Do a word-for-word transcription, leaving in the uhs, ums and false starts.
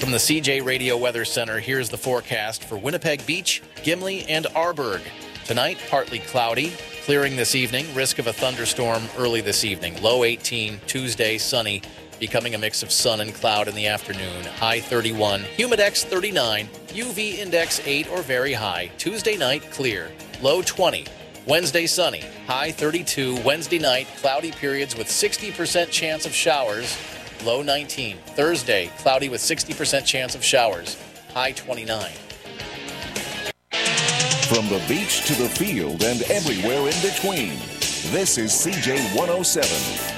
From the C J Radio Weather Center, here's the forecast for Winnipeg Beach, Gimli, and Arborg. Tonight, partly cloudy, clearing this evening, risk of a thunderstorm early this evening. Low eighteen, Tuesday, sunny, becoming a mix of sun and cloud in the afternoon. High thirty-one, humidex thirty-nine, U V index eight or very high. Tuesday night, clear. Low twenty. Wednesday, sunny. High thirty-two. Wednesday night, cloudy periods with sixty percent chance of showers. Low nineteen. Thursday, cloudy with sixty percent chance of showers. High twenty-nine. From the beach to the field and everywhere in between, this is C J one oh seven.